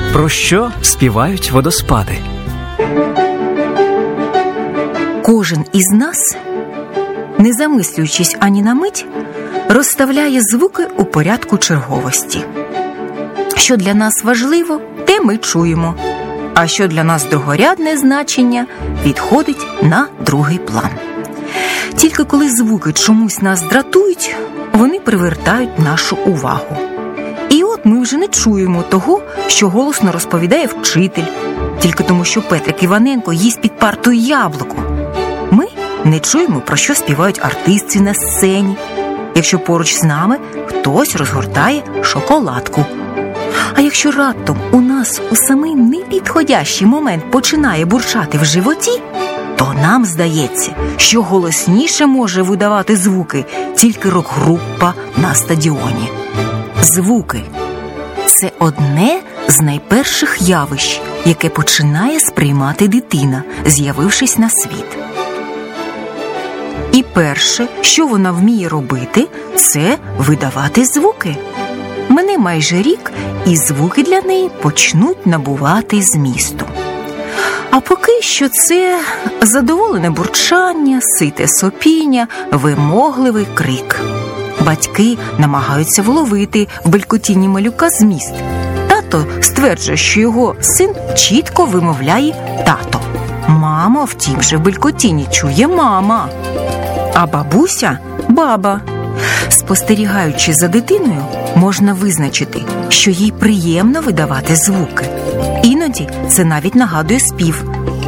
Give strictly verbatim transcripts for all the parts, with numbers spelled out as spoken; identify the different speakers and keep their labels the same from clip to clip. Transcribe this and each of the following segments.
Speaker 1: Про що співають водоспади?
Speaker 2: Кожен із нас, не замислюючись ані на мить, розставляє звуки у порядку черговості. Що для нас важливо, те ми чуємо, а що для нас другорядне значення, відходить на другий план. Тільки коли звуки чомусь нас дратують, вони привертають нашу увагу. І от ми вже не чуємо того, що голосно розповідає вчитель, тільки тому, що Петрик Іваненко їсть під партою яблуко. Ми не чуємо, про що співають артисти на сцені, якщо поруч з нами хтось розгортає шоколадку. А якщо раптом у нас у самий непідходящий момент починає бурчати в животі, то нам здається, що голосніше може видавати звуки тільки рок-група на стадіоні. Звуки – це одне з найперших явищ, яке починає сприймати дитина, з'явившись на світ. І перше, що вона вміє робити, це видавати звуки. Мине майже рік, і звуки для неї почнуть набувати змісту. А поки що це задоволене бурчання, сите сопіння, вимогливий крик. Батьки намагаються вловити в белькотінні малюка зміст. Тато стверджує, що його син чітко вимовляє «тато». Мама, втім же, в белькотінні чує «мама». А бабуся – «баба». Спостерігаючи за дитиною, можна визначити, що їй приємно видавати звуки. Іноді це навіть нагадує спів.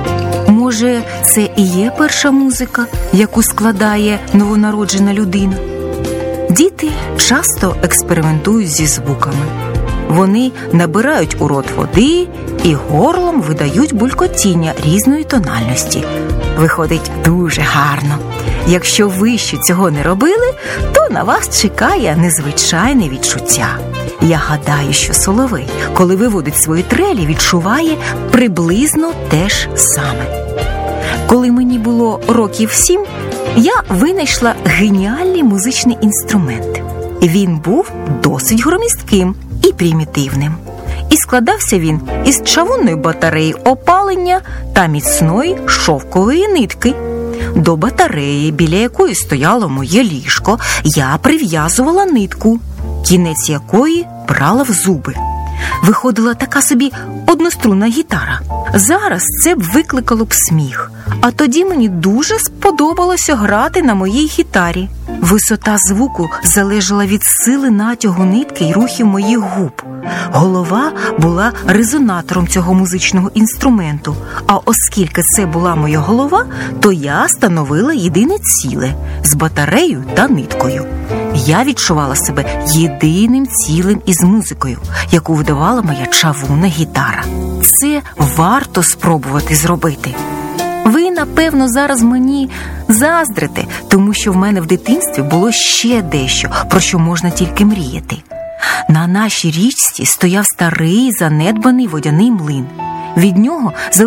Speaker 2: Може, це і є перша музика, яку складає новонароджена людина? Діти часто експериментують зі звуками. Вони набирають у рот води і горлом видають булькотіння різної тональності. Виходить дуже гарно. Якщо ви ще цього не робили, то на вас чекає незвичайне відчуття. Я гадаю, що соловей, коли виводить свої трелі, відчуває приблизно те ж саме. Коли мені було років сім, я винайшла геніальний музичний інструмент. Він був досить громістким і примітивним. І складався він із чавунної батареї опалення та міцної шовкової нитки. До батареї, біля якої стояло моє ліжко, я прив'язувала нитку, кінець якої брала в зуби. Виходила така собі однострунна гітара. Зараз це б викликало б сміх, а тоді мені дуже сподобалося грати на моїй гітарі. Висота звуку залежала від сили натягу нитки й рухів моїх губ. Голова була резонатором цього музичного інструменту, а оскільки це була моя голова, то я становила єдине ціле з батареєю та ниткою. Я відчувала себе єдиним цілим із музикою, яку видавала моя чавунна гітара. Це варто спробувати зробити. Ви, напевно, зараз мені заздрите, тому що в мене в дитинстві було ще дещо, про що можна тільки мріяти. На нашій річці стояв старий занедбаний водяний млин. Від нього